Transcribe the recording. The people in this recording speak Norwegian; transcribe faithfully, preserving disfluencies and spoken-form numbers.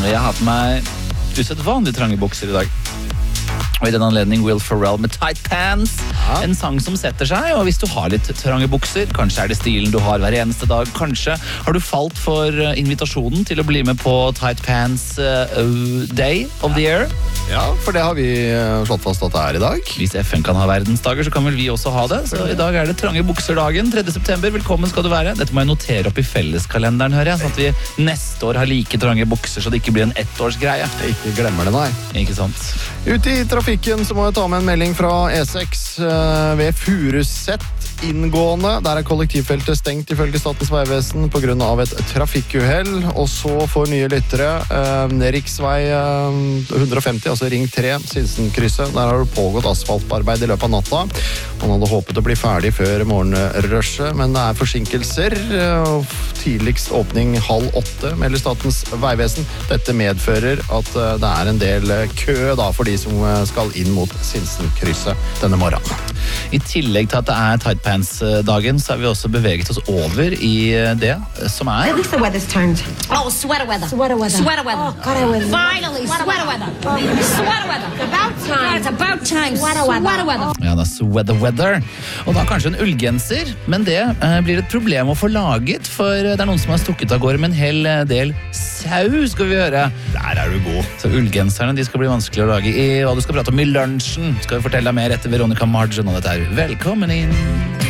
Jeg har på meg usedvanlig trange bukser i dag. Og i den anledning Will Ferrell med Tight Pants. Ja. En sang som setter seg, og hvis du har litt trange bukser, kanskje er det stilen du har hver eneste dag, kanskje har du falt for invitasjonen til å bli med på Tight Pants uh, Day of the Year. Ja, for det har vi slått fast at det er i dag. Hvis F N kan ha verdensdager, så kan vel vi også ha det. Så i dag er det trange bukser-dagen, tredje september. Velkommen skal du være. Dette må jeg notere opp i felleskalenderen, hører jeg, sånn at vi neste år har like trange bukser, så det ikke blir en ettårsgreie. Ikke glemmer det, nei. Ikke sant. Ute i trafikken så må jeg ta med en melding fra E seks ved Furuset inngående. Der er kollektivfeltet stengt ifølge Statens Vegvesen på grunn av et trafikkuhell. Og så får nye lyttere eh, riksvei eh, hundre og femti, altså ring tre, Sinsenkrysset. Der har det pågått asfaltarbeid i løpet av natta. Man hadde håpet å bli ferdig før morgenrushet, men det er forsinkelser. Eh, tidligst åpning halv åtte, melder Statens Vegvesen. Dette medfører at eh, det er en del kø da, for de som skal inn mot Sinsenkrysset denne morgenen. I tillegg til at det er Tight Pants-dagen, så har vi også beveget oss over i det som er... At least the weather's turned. Oh, sweater weather. Sweater weather. Sweater weather. Oh, God, I was... Finally, sweater weather. Sweater weather. It's about time. Yeah, it's about time. Sweater weather. Sweater weather. Ja, det er sweater weather. Og da kanskje en ullgenser, men det eh, blir et problem å få laget, for det er noen som har stukket av gårde med en hel del sau, skal vi høre. Der er du god. Så ullgenserne, de skal bli vanskelig å lage i hva du skal prate om i lunsjen. Skal vi fortelle deg mer etter Veronica Margin, og dette er velkommen inn.